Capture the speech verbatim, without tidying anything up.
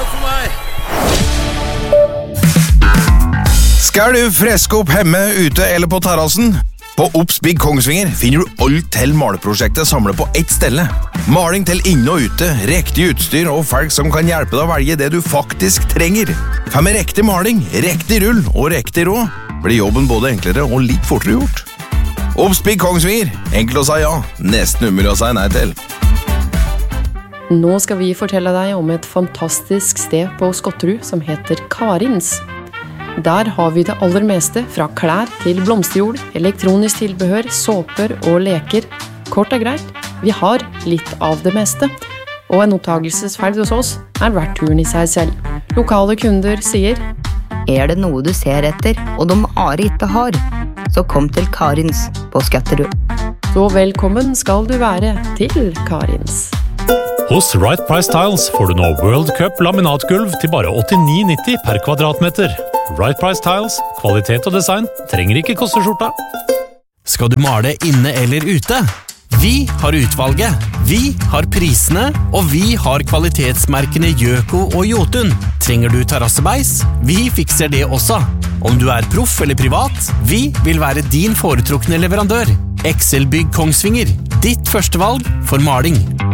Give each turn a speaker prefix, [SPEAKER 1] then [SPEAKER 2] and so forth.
[SPEAKER 1] for meg.
[SPEAKER 2] Skal du freske opp hjemme, ute eller på terrassen? På Obs Big Kongsvinger finner du alt til maleprosjektet samlet på ett stelle. Maling til inne og ute, riktig utstyr og folk som kan hjelpe deg å velge det du faktisk trenger. For med riktig maling, riktig rull og riktig råd blir jobben både enklere og litt fortere gjort. Obs Big Kongsvinger, enkelt å si ja, nesten umulig å si nei til.
[SPEAKER 3] Nå skal vi fortelle deg om et fantastisk sted på Skotterud som heter Karins. Der har vi det aller meste, fra klær til blomsterjord, elektronisk tilbehør, såper og leker. Kort og greit, vi har litt av det meste. Og en oppdagelsesferd hos oss er verdt turen i seg selv. Lokale kunder sier:
[SPEAKER 4] Er det noe du ser etter, og de Are ikke har, så kom til Karins på Skotterud.
[SPEAKER 3] Så velkommen skal du være til Karins.
[SPEAKER 5] Hos Right Price Tiles får du nå World Cup laminatgulv til bare åttini nitti per kvadratmeter. Right Price Tiles, kvalitet og design, trenger ikke koste skjorta.
[SPEAKER 6] Skal du male inne eller ute? Vi har utvalget, vi har prisene, og vi har kvalitetsmerkene Gjøko og Jotun. Trenger du terrassebeis? Vi fikser det også. Om du er proff eller privat, vi vil være din foretrukne leverandør. Excel Bygg Kongsvinger, ditt første valg for maling.